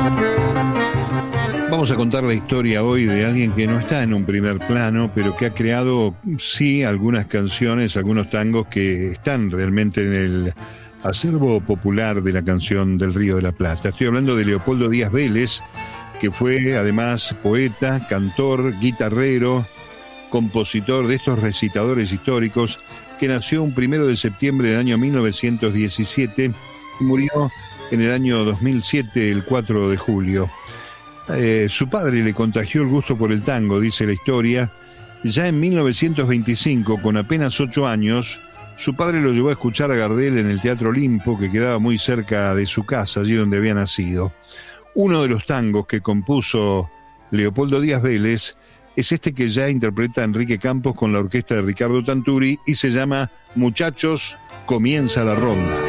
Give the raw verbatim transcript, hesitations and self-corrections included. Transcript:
Vamos a contar la historia hoy de alguien que no está en un primer plano, pero que ha creado, sí, algunas canciones, algunos tangos que están realmente en el acervo popular de la canción del Río de la Plata. Estoy hablando de Leopoldo Díaz Vélez, que fue además poeta, cantor, guitarrero, compositor de estos recitadores históricos, que nació un primero de septiembre del año mil novecientos diecisiete y murió en el año dos mil siete, el cuatro de julio. Eh, su padre le contagió el gusto por el tango, dice la historia. Ya en mil novecientos veinticinco, con apenas ocho años, su padre lo llevó a escuchar a Gardel en el Teatro Olimpo, que quedaba muy cerca de su casa, allí donde había nacido. Uno de los tangos que compuso Leopoldo Díaz Vélez es este que ya interpreta Enrique Campos con la orquesta de Ricardo Tanturi y se llama Muchachos, comienza la ronda.